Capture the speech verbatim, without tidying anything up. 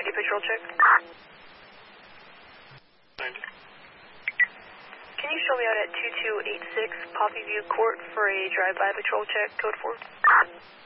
ninety patrol check. ninety. Can you show me out at two two eight six Poppy View Court for a drive-by patrol check, code four?